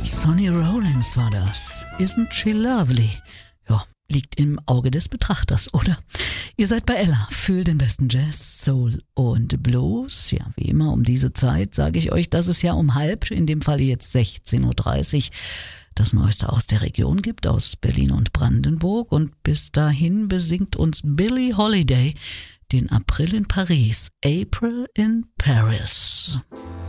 Sonny Rollins war das. Isn't she lovely? Ja, liegt im Auge des Betrachters, oder? Ihr seid bei Ella, fühlt den besten Jazz, Soul und Blues. Ja, wie immer um diese Zeit sage ich euch, dass es ja um halb, in dem Fall jetzt 16.30 Uhr, das Neueste aus der Region gibt, aus Berlin und Brandenburg. Und bis dahin besingt uns Billie Holiday den April in Paris. April in Paris.